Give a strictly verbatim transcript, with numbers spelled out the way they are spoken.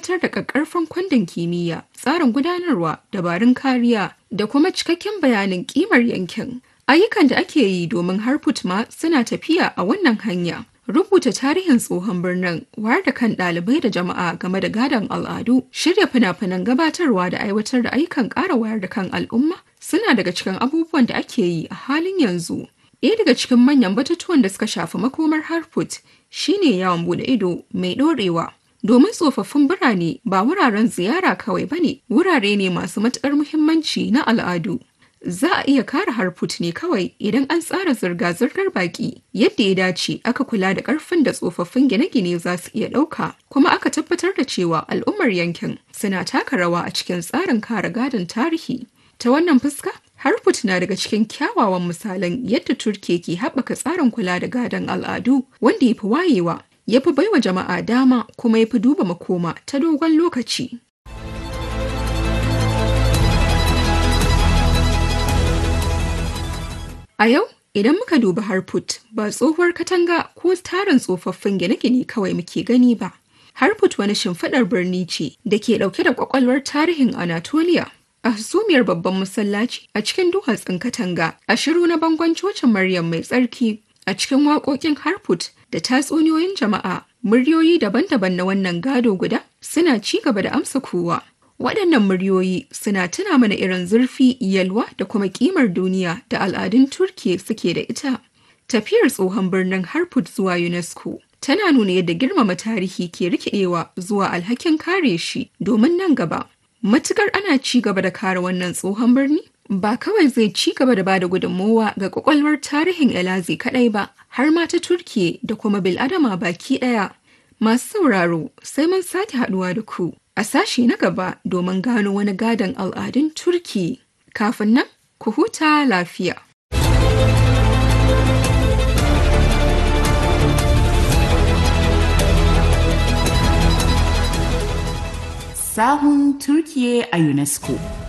gabatar da ƙaƙƙarfan kundin kimiyya, tsarin gudanarwa, dabarun kariya, da kuma cikakken bayanin ƙimar yankin. Ayyukan da ake yi domin Harput ma suna tafiya a wannan hanya. Rubuta tarihin tsohon birnin, wayar da kan ɗalibai da jama'a game da gadon al'adu, shirya fina-finan gabatarwa da aiwatar da ayyukan ƙara wayar da kan al'umma suna daga cikin abubuwan da ake yi a halin yanzu. Ɗaya daga cikin manyan batutuwan da suka shafi makomar Harput shine yawon bude ido mai ɗorewa. Domin tsofaffin birane ba wuraren ziyara kawai ba ne, wurare ne masu matuƙar muhimmanci na al'adu. Za a iya kare Harput ne kawai idan an tsara zirga-zirgar baƙi yadda ya dace, aka kula da ƙarfin da tsofaffin gine-gine za su iya ɗauka, kuma aka tabbatar da cewa al'ummar yankin suna taka rawa a cikin tsarin kare gadon tarihi. Ta wannan fuska, Harput na daga cikin kyawawan misalan yadda Turkiye ke haɓaka tsarin kula da gadon al'adu wanda ya fi wayewa, ya fi baiwa jama'a dama, kuma ya fi duba makoma ta dogon lokaci. A yau, idan muka duba Harput, ba tsohuwar katanga ko tarin tsofaffin gine-gine kawai muke gani ba. Harput wani shimfiɗar birni ce da ke ɗauke da ƙwaƙwalwar tarihin Anatolia. A hasumiyar babban masallaci, a cikin duwatsun katanga, a shiru na bangon cocin Maryam mai tsarki, a cikin waƙoƙin Harput da tatsuniyoyin jama'a, muryoyi daban-daban na wannan gado guda suna ci gaba da amsa kowa. Waɗannan muryoyi suna tuna mana irin zurfi, yalwa da kuma ƙimar duniya da al'adun Turkiye suke da ita. Tafiyar tsohon birnin Harput zuwa UNESCO tana nuna yadda girmama tarihi ke rikidewa zuwa alhakin kare shi, domin nan gaba. Matukar ana ci gaba da kare wannan tsohon birni, ba kawai zai ci gaba da bada gudunmowa ga kwakwalwar tarihin Elazi kaɗai ba, har ma ta Turkiye da kuma bil'adama baki ɗaya. Masu sauraro, sai mun sake haɗuwa da ku a sashi na gaba domin gano wani gadon al'adun Turki. Kafin nan, ku huta lafiya. Sahun Turkiye a UNESCO.